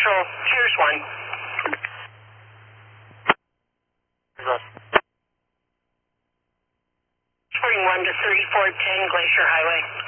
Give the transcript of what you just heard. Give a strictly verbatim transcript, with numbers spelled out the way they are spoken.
Central, here's one. Spring one to thirty-four ten Glacier Highway.